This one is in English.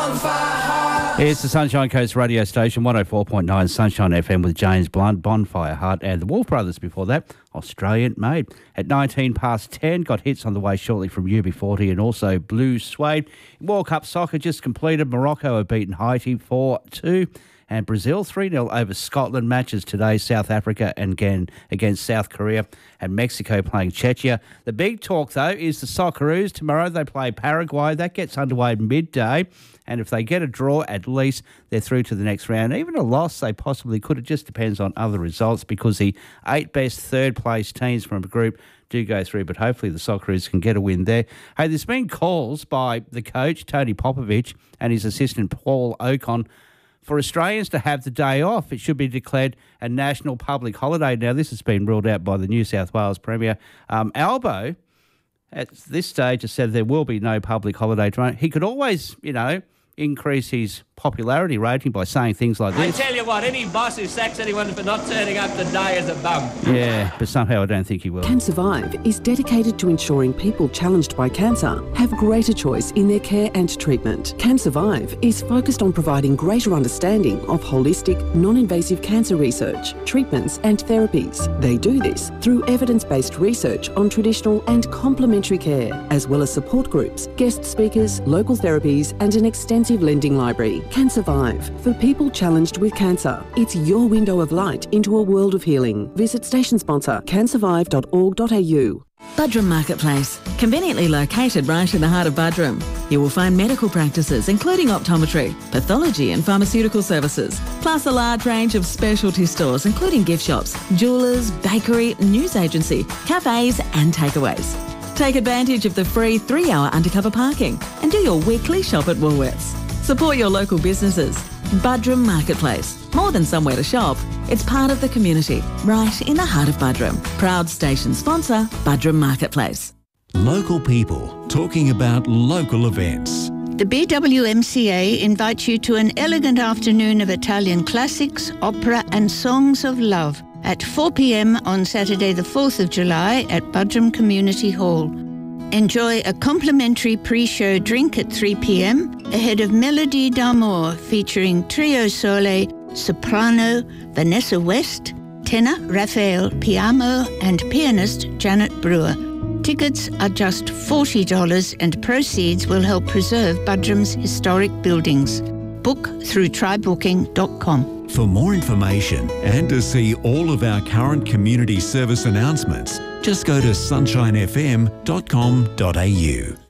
It's the Sunshine Coast radio station, 104.9 Sunshine FM with James Blunt, Bonfire Hut, and the Wolf Brothers before that, Australian Made. At 19 past 10, got hits on the way shortly from UB40 and also Blue Suede. World Cup soccer just completed. Morocco have beaten Haiti 4-2. And Brazil 3-0 over Scotland. Matches today, South Africa and again against South Korea, and Mexico playing Czechia. The big talk, though, is the Socceroos. Tomorrow they play Paraguay. That gets underway midday. And if they get a draw, at least they're through to the next round. Even a loss, they possibly could. It just depends on other results because the 8 best third-place teams from a group do go through, but hopefully the Socceroos can get a win there. Hey, there's been calls by the coach, Tony Popovich, and his assistant, Paul Ocon, for Australians to have the day off. It should be declared a national public holiday. Now, this has been ruled out by the New South Wales Premier. Albo, at this stage, has said there will be no public holiday tomorrow. He could always, increase his popularity rating by saying things like this. I tell you what, any boss who sacks anyone for not turning up today is a bum. Yeah, but somehow I don't think he will. CanSurvive is dedicated to ensuring people challenged by cancer have greater choice in their care and treatment. CanSurvive is focused on providing greater understanding of holistic, non-invasive cancer research, treatments and therapies. They do this through evidence-based research on traditional and complementary care, as well as support groups, guest speakers, local therapies and an extensive lending library. CanSurvive, for people challenged with cancer. It's your window of light into a world of healing. Visit station sponsor cansurvive.org.au. Budrum Marketplace, conveniently located right in the heart of Budrum. You will find medical practices including optometry, pathology and pharmaceutical services, plus a large range of specialty stores including gift shops, jewellers, bakery, news agency, cafes and takeaways. Take advantage of the free 3-hour undercover parking and do your weekly shop at Woolworths. Support your local businesses. Budrum Marketplace. More than somewhere to shop, it's part of the community, right in the heart of Budrum. Proud station sponsor, Budrum Marketplace. Local people talking about local events. The BWMCA invites you to an elegant afternoon of Italian classics, opera and songs of love at 4 p.m. on Saturday the 4th of July at Budrum Community Hall. Enjoy a complimentary pre-show drink at 3 p.m. ahead of Melody d'Amour featuring Trio Sole, soprano Vanessa West, tenor Raphael Piamo and pianist Janet Brewer. Tickets are just $40 and proceeds will help preserve Budrum's historic buildings. Book through trybooking.com. For more information and to see all of our current community service announcements, just go to sunshinefm.com.au.